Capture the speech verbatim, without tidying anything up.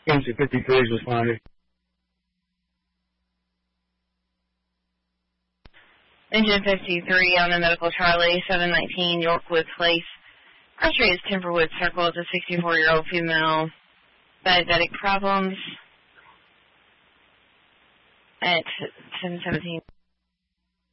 Agency fifty-three is responding. Engine fifty-three on the medical Charlie, seven nineteen Yorkwood Place. Archery is Timberwood Circle. It's a sixty-four-year-old female. Diabetic problems at seven seventeen.